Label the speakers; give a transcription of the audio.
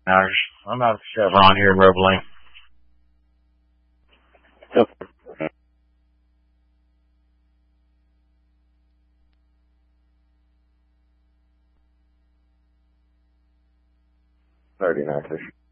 Speaker 1: I'm out of Chevron here in Roebling.
Speaker 2: Okay. 39 fish.